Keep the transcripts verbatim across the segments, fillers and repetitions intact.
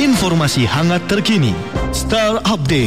Informasi hangat terkini. Star Update.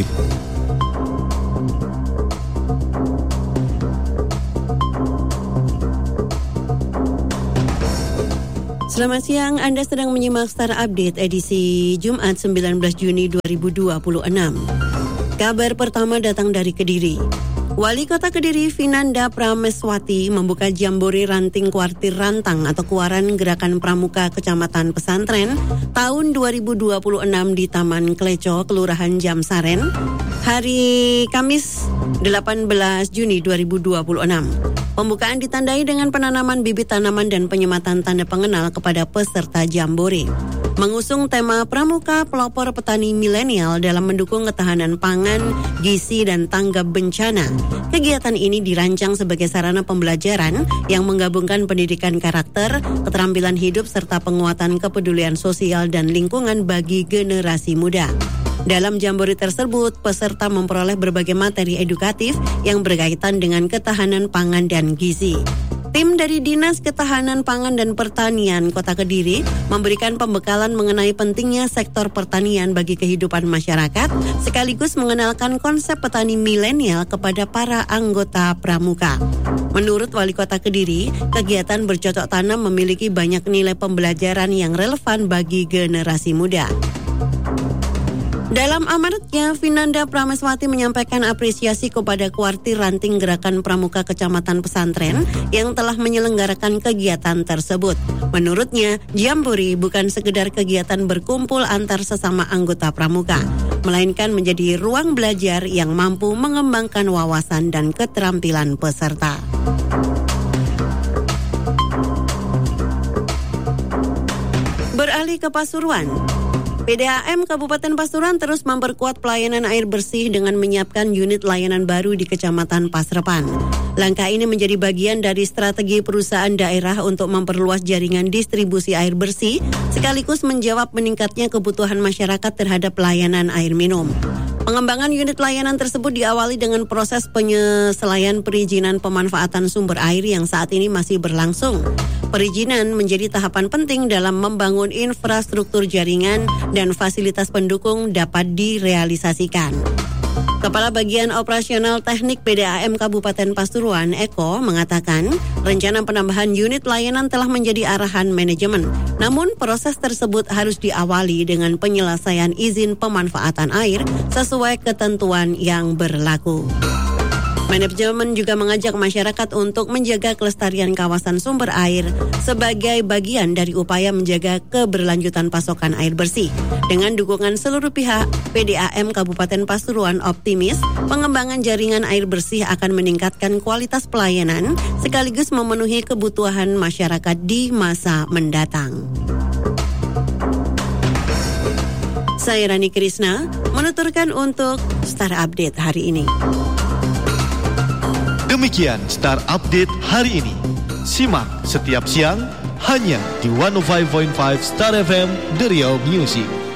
Selamat siang, Anda sedang menyimak Star Update edisi Jumat sembilan belas Juni dua ribu dua puluh enam. Kabar pertama datang dari Kediri. Wali Kota Kediri Vinanda Prameswati membuka Jambore Ranting Kuartir Rantang atau Kuaran Gerakan Pramuka Kecamatan Pesantren tahun dua ribu dua puluh enam di Taman Kleco, Kelurahan Jamsaren, hari Kamis delapan belas Juni dua ribu dua puluh enam. Pembukaan ditandai dengan penanaman bibit tanaman dan penyematan tanda pengenal kepada peserta Jambore. Mengusung tema Pramuka Pelopor Petani Milenial dalam mendukung ketahanan pangan, gizi, dan tanggap bencana. Kegiatan ini dirancang sebagai sarana pembelajaran yang menggabungkan pendidikan karakter, keterampilan hidup, serta penguatan kepedulian sosial dan lingkungan bagi generasi muda. Dalam Jambore tersebut, peserta memperoleh berbagai materi edukatif yang berkaitan dengan ketahanan pangan dan gizi. Tim dari Dinas Ketahanan Pangan dan Pertanian Kota Kediri memberikan pembekalan mengenai pentingnya sektor pertanian bagi kehidupan masyarakat, sekaligus mengenalkan konsep petani milenial kepada para anggota pramuka. Menurut Wali Kota Kediri, kegiatan bercocok tanam memiliki banyak nilai pembelajaran yang relevan bagi generasi muda. Dalam amanatnya, Vinanda Prameswati menyampaikan apresiasi kepada Kuartir Ranting Gerakan Pramuka Kecamatan Pesantren yang telah menyelenggarakan kegiatan tersebut. Menurutnya, Jambore bukan sekedar kegiatan berkumpul antar sesama anggota pramuka, melainkan menjadi ruang belajar yang mampu mengembangkan wawasan dan keterampilan peserta. Beralih ke Pasuruan. P D A M Kabupaten Pasuruan terus memperkuat pelayanan air bersih dengan menyiapkan unit layanan baru di Kecamatan Pasrepan. Langkah ini menjadi bagian dari strategi perusahaan daerah untuk memperluas jaringan distribusi air bersih, sekaligus menjawab meningkatnya kebutuhan masyarakat terhadap pelayanan air minum. Pengembangan unit layanan tersebut diawali dengan proses penyesuaian perizinan pemanfaatan sumber air yang saat ini masih berlangsung. Perizinan menjadi tahapan penting dalam membangun infrastruktur jaringan dan fasilitas pendukung dapat direalisasikan. Kepala Bagian Operasional Teknik P D A M Kabupaten Pasuruan, Eko, mengatakan rencana penambahan unit layanan telah menjadi arahan manajemen. Namun proses tersebut harus diawali dengan penyelesaian izin pemanfaatan air sesuai ketentuan yang berlaku. Manajemen juga mengajak masyarakat untuk menjaga kelestarian kawasan sumber air sebagai bagian dari upaya menjaga keberlanjutan pasokan air bersih. Dengan dukungan seluruh pihak, P D A M Kabupaten Pasuruan optimis pengembangan jaringan air bersih akan meningkatkan kualitas pelayanan sekaligus memenuhi kebutuhan masyarakat di masa mendatang. Saya Rani Krisna menuturkan untuk Star Update hari ini. Demikian Star Update hari ini. Simak setiap siang hanya di seratus lima koma lima Star F M The Real Music.